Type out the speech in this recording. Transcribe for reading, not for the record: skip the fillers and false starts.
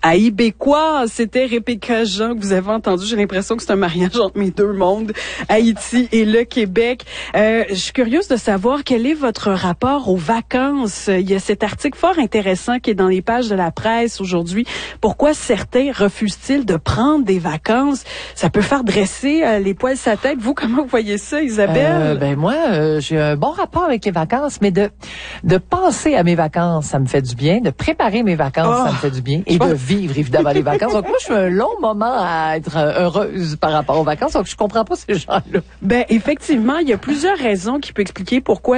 à Ibécois. C'était Rebecca Jean que vous avez entendu. J'ai l'impression que c'est un mariage entre mes deux mondes, Haïti et le Québec. Je suis curieuse de savoir quel est votre rapport aux vacances. Il y a cet article fort intéressant qui est dans les pages de la presse aujourd'hui. Pourquoi certains refusent-ils de prendre des vacances? Ça peut faire dresser les poils sa tête. Vous, comment vous voyez ça, Isabelle? Moi, j'ai un bon rapport avec les vacances, mais de penser à mes vacances, ça me fait du bien. De préparer mes vacances, ça me fait du bien. Et de vivre, évidemment, les vacances. Donc, moi, je suis un long moment à être heureuse par rapport aux vacances. Donc, je comprends pas ces gens-là. Effectivement, il y a plusieurs raisons qui peuvent expliquer pourquoi